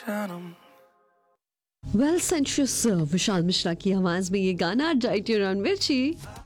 Well sensuous Vishal Mishra की आवाज में ये गाना डाइट योर ऑन मिर्ची।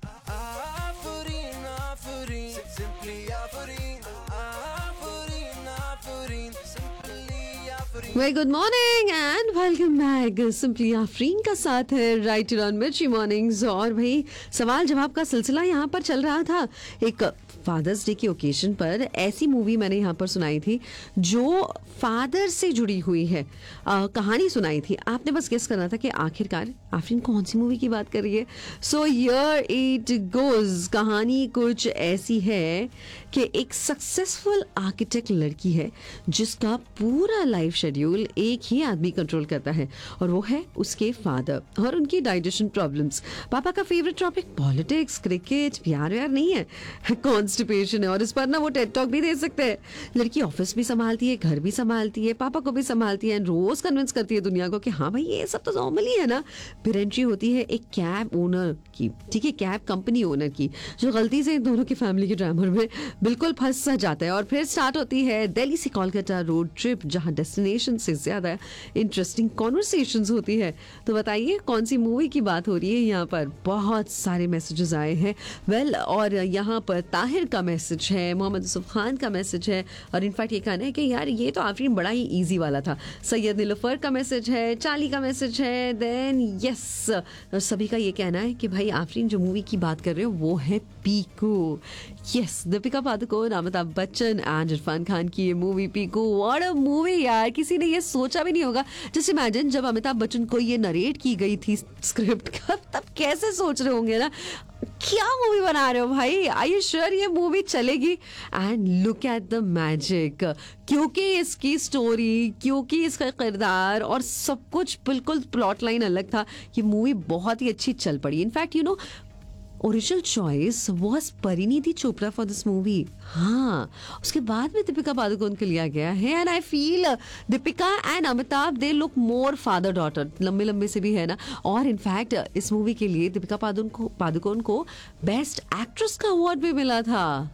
Very good morning and welcome back. Simply Afreen का साथ है राइट ऑन मिर्ची मॉर्निंग्स। और भाई सवाल जवाब का सिलसिला यहाँ पर चल रहा था। एक फादर्स डे के ओकेजन पर ऐसी मूवी मैंने यहाँ पर सुनाई थी जो फादर से जुड़ी हुई है, कहानी सुनाई थी। आपने बस गेस करना था कि आखिरकार आफरीन कौन सी मूवी की बात कर रही है। So here it goes. कहानी कुछ ऐसी है कि एक सक्सेसफुल आर्किटेक्ट लड़की है जिसका पूरा लाइफ शेड्यूल एक ही आदमी कंट्रोल करता है और वो है उसके फादर और उनकी डाइजेशन प्रॉब्लम्स। पापा का फेवरेट टॉपिक पॉलिटिक्स, क्रिकेट, प्यार व्यार नहीं है, कॉन्स्टिपेशन है। और इस पर ना वो टेड टॉक भी दे सकते हैं। लड़की ऑफिस भी संभालती है, घर भी संभालती है, पापा को भी संभालती है, रोज कन्विंस करती है दुनिया को कि हाँ भाई ये सब तो नॉर्मल ही है ना। फिर एंट्री होती है एक कैब ओनर की, ठीक है, कैब कंपनी ओनर की, जो गलती से इन दोनों की फैमिली के ड्रामा में बिल्कुल फंस सा जाता है। और फिर स्टार्ट होती है दिल्ली से कोलकाता रोड ट्रिप, जहां डेस्टिनेशन से ज्यादा इंटरेस्टिंग कॉन्वर्सेशंस होती है। तो बताइए कौन सी मूवी की बात हो रही है। यहाँ पर बहुत सारे मैसेजेस आए हैं। वेल और यहाँ पर ताहिर का मैसेज है, मोहम्मद यूसुफ खान का मैसेज है और इनफैक्ट ये कहना है कि यार ये तो आफरीन बड़ा ही इजी वाला था। सैयद नीलोफर का मैसेज है, चाली का मैसेज है, देन यस सभी का ये कहना है कि भाई आफरीन जो मूवी की बात कर रहे हो वो है पीकू। यस, दीपिका पादुकोण, अमिताभ बच्चन एंड इरफान खान की ये movie Piku. What a movie यार, किसी ने ये सोचा भी नहीं होगा। जस्ट इमेजिन जब अमिताभ बच्चन को ये नरेट की गई थी स्क्रिप्ट का, तब कैसे सोच रहे होंगे ना, क्या मूवी बना रहे हो भाई, आर यू श्योर ये मूवी चलेगी। And look at the magic, क्योंकि इसकी स्टोरी, क्योंकि इसका किरदार और सब कुछ बिल्कुल प्लॉट लाइन अलग था, ये मूवी बहुत ही अच्छी चल पड़ी। In fact you know original choice was Parineeti Chopra for this movie. हाँ, उसके बाद में दीपिका पादुकोण को लिया गया है। And I feel Deepika and Amitabh they look more father daughter, लंबे लंबे से भी है ना। और इनफैक्ट इस मूवी के लिए दीपिका पादुकोण को बेस्ट एक्ट्रेस का अवार्ड भी मिला था।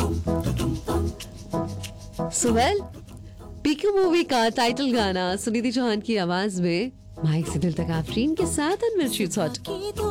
सो वेल, पीकू मूवी का टाइटल गाना सुनिधि चौहान की आवाज में माइक से दिल तक आफरीन के साथ अनमिर्ची हॉट।